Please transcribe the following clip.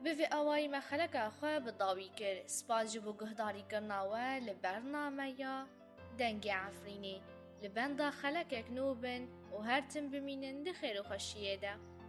بفي أواي ما خلق أخوة بالضاوي كر سباز جبو قهداري كرناوة لبرنامج دنجي عفريني لبندا خلق كنوبن وهرتم بمينن دخير وخشية ده.